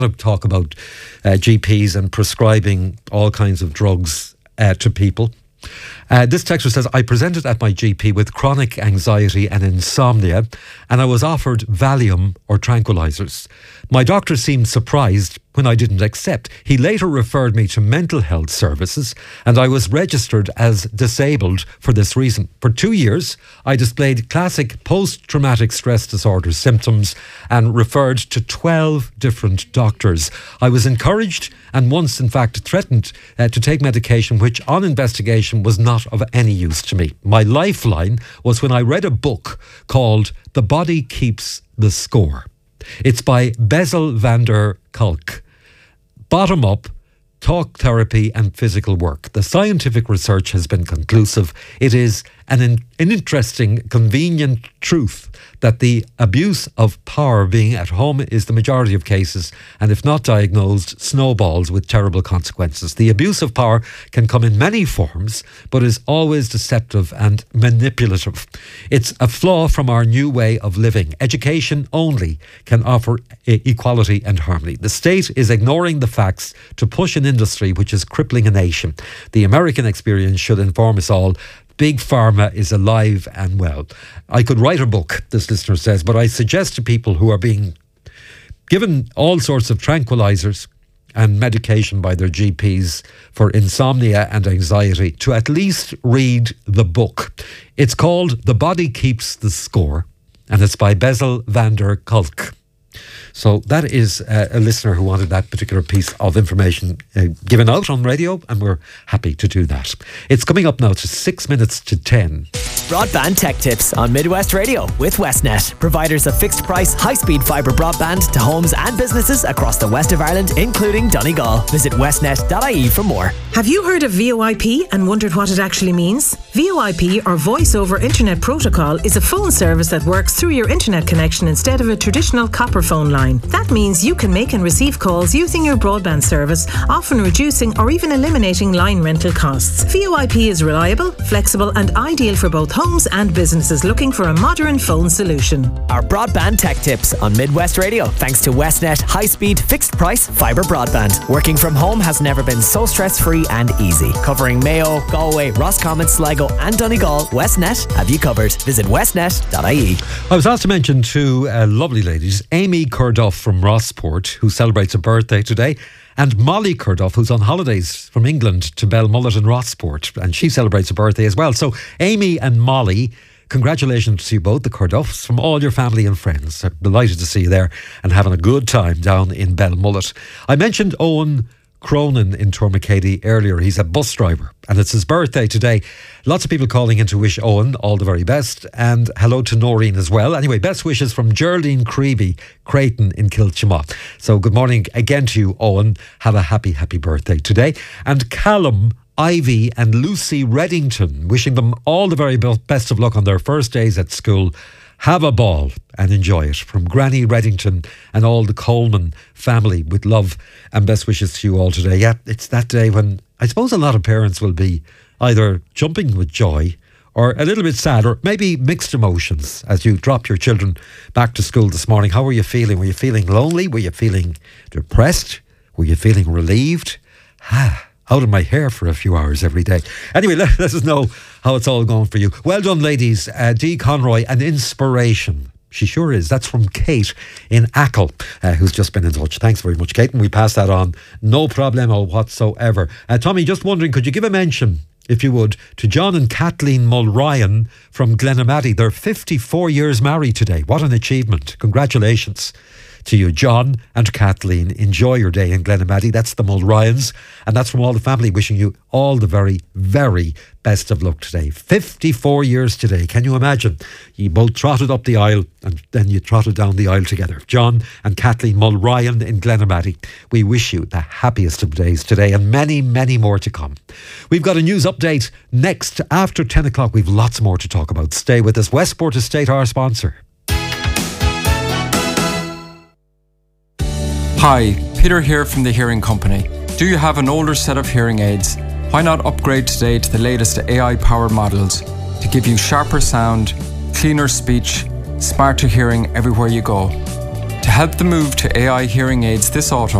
talk about GPs and prescribing all kinds of drugs to people. This texter says, I presented at my GP with chronic anxiety and insomnia, and I was offered Valium or tranquilizers. My doctor seemed surprised when I didn't accept. He later referred me to mental health services, and I was registered as disabled for this reason. For 2 years, I displayed classic post-traumatic stress disorder symptoms and referred to 12 different doctors. I was encouraged and once, in fact, threatened to take medication which, on investigation, was not of any use to me. My lifeline was when I read a book called The Body Keeps the Score. It's by Bessel van der Kolk. Bottom up, talk therapy and physical work. The scientific research has been conclusive. It is an interesting, convenient truth that the abuse of power being at home is the majority of cases, and if not diagnosed, snowballs with terrible consequences. The abuse of power can come in many forms, but is always deceptive and manipulative. It's a flaw from our new way of living. Education only can offer equality and harmony. The state is ignoring the facts to push an industry which is crippling a nation. The American experience should inform us all. Big Pharma is alive and well. I could write a book, this listener says, but I suggest to people who are being given all sorts of tranquilizers and medication by their GPs for insomnia and anxiety to at least read the book. It's called The Body Keeps the Score, and it's by Bessel van der Kolk. So that is a listener who wanted that particular piece of information given out on radio, and we're happy to do that. It's coming up now to 6 minutes to 10. Broadband Tech Tips on Midwest Radio with Westnet, providers of fixed price, high-speed fibre broadband to homes and businesses across the west of Ireland, including Donegal. Visit westnet.ie for more. Have you heard of VoIP and wondered what it actually means? VoIP, or Voice over Internet Protocol, is a phone service that works through your internet connection instead of a traditional copper phone line. That means you can make and receive calls using your broadband service, often reducing or even eliminating line rental costs. VoIP is reliable, flexible and ideal for both homes and businesses looking for a modern phone solution. Our Broadband Tech Tips on Midwest Radio, thanks to Westnet high-speed fixed price fibre broadband. Working from home has never been so stress-free and easy. Covering Mayo, Galway, Roscommon, Sligo and Donegal, Westnet have you covered. Visit westnet.ie. I was asked to mention two lovely ladies, Amy Curduff from Rossport, who celebrates a birthday today, and Molly Curduff, who's on holidays from England to Belmullet and Rossport, and she celebrates a birthday as well. So Amy and Molly, congratulations to you both, the Curduffs, from all your family and friends. I'm delighted to see you there and having a good time down in Belmullet. I mentioned Owen Cronin in Tormacady earlier. He's a bus driver and it's his birthday today. Lots of people calling in to wish Owen all the very best, and hello to Noreen as well. Anyway, best wishes from Geraldine Creevy, Creighton in Kilchima. So good morning again to you, Owen. Have a happy birthday today. And Callum, Ivy and Lucy Reddington, wishing them all the very best of luck on their first days at school. Have a ball and enjoy it. From Granny Reddington and all the Coleman family, with love and best wishes to you all today. Yeah, it's that day when I suppose a lot of parents will be either jumping with joy or a little bit sad, or maybe mixed emotions as you drop your children back to school this morning. How were you feeling? Were you feeling lonely? Were you feeling depressed? Were you feeling relieved? Out of my hair for a few hours every day. Anyway, let us know how it's all going for you. Well done, ladies. Dee Conroy, an inspiration. She sure is. That's from Kate in Achill, who's just been in touch. Thanks very much, Kate. And we pass that on. No problemo whatsoever. Tommy, just wondering, could you give a mention, if you would, to John and Kathleen Mulryan from Glenamaddy? They're 54 years married today. What an achievement. Congratulations to you, John and Kathleen. Enjoy your day in Glenamaddy. That's the Mulryans, and that's from all the family, wishing you all the very, very best of luck today. 54 years today. Can you imagine? You both trotted up the aisle and then you trotted down the aisle together. John and Kathleen Mulryan in Glenamaddy. We wish you the happiest of days today, and many, many more to come. We've got a news update next after 10 o'clock. We've lots more to talk about. Stay with us. Westport Estate, our sponsor. Hi, Peter here from the Hearing Company. Do you have an older set of hearing aids? Why not upgrade today to the latest AI-powered models to give you sharper sound, cleaner speech, smarter hearing everywhere you go? To help the move to AI hearing aids this autumn,